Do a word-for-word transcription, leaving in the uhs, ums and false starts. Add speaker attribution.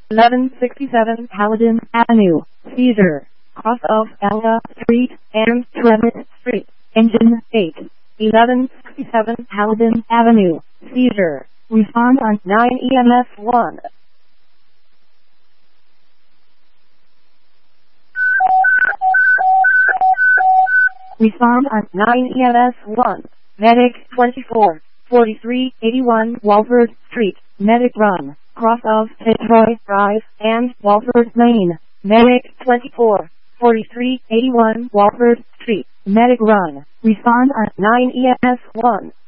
Speaker 1: eleven sixty-seven Paladin Avenue, Seizure, cross of Ella Street and Tremont Street, engine eight, eleven sixty-seven Paladin Avenue, Seizure, respond on nine E M S one. Respond on nine E M S one, Medic twenty-four, forty-three eighty-one Walford Street, Medic run, cross of Fitzroy Drive and Walford Lane, Medic twenty-four, forty-three eighty-one Walford Street, Medic run, respond on nine E M S one.